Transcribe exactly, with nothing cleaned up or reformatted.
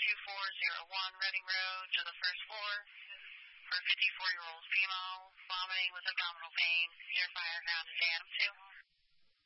two four zero one Reading Road to the first floor for a fifty-four-year-old female vomiting with abdominal pain near Firehouse Dam two.